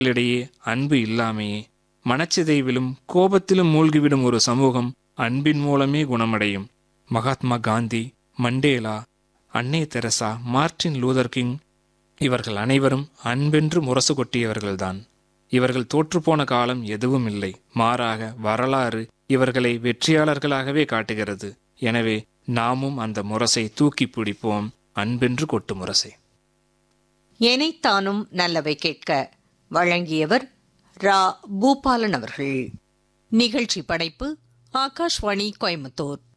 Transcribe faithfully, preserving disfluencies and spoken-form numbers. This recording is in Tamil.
இடையே அன்பு இல்லாமையே மனச்சிதைவிலும் கோபத்திலும் மூழ்கிவிடும் ஒரு சமூகம் அன்பின் மூலமே குணமடையும். மகாத்மா காந்தி, மண்டேலா, அன்னை தெரசா, மார்ட்டின் லூதர் கிங் இவர்கள் அனைவரும் அன்பென்று முரசு கொட்டியவர்கள்தான். இவர்கள் தோற்றுப்போன காலம் எதுவும் இல்லை. மாறாக வரலாறு இவர்களை வெற்றியாளர்களாகவே காட்டுகிறது. எனவே நாமும் அந்த முரசை தூக்கி பிடிப்போம், அன்பென்று கொட்டு முரசை. எனைத்தானும் நல்லவை கேட்க வழங்கியவர் ரா பூபாலன் அவர்கள். நிகழ்ச்சி படைப்பு ஆகாஷ்வாணி கோயம்புத்தூர்.